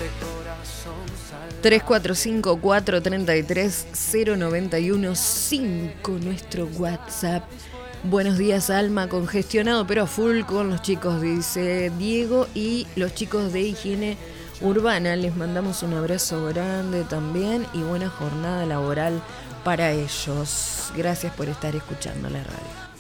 345-433-091-5, nuestro WhatsApp. Buenos días, Alma, congestionado pero a full con los chicos, dice Diego, y los chicos de higiene urbana. Les mandamos un abrazo grande también y buena jornada laboral para ellos. Gracias por estar escuchando la radio.